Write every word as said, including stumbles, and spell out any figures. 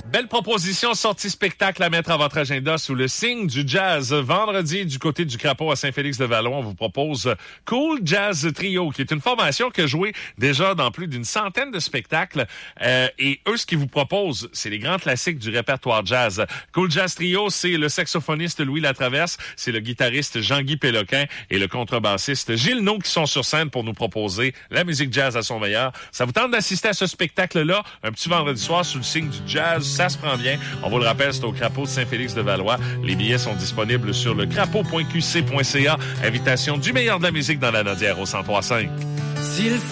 Belle proposition, sortie spectacle à mettre à votre agenda sous le signe du jazz. Vendredi, du côté du Crapaud à Saint-Félix-de-Vallon, on vous propose Cool Jazz Trio, qui est une formation qui a joué déjà dans plus d'une centaine de spectacles. Euh, et eux, ce qu'ils vous proposent, c'est les grands classiques du répertoire jazz. Cool Jazz Trio, c'est le saxophoniste Louis Latraverse, c'est le guitariste Jean-Guy Péloquin et le contrebassiste Gilles Naud qui sont sur scène pour nous proposer la musique jazz à son meilleur. Ça vous tente d'assister à ce spectacle-là, un petit vendredi soir sous le signe du jazz? Ça se prend bien. On vous le rappelle, c'est au Crapaud de Saint-Félix-de-Valois. Les billets sont disponibles sur le crapaud point q c point c a. Invitation du meilleur de la musique dans la Nodière au cent trois cinq.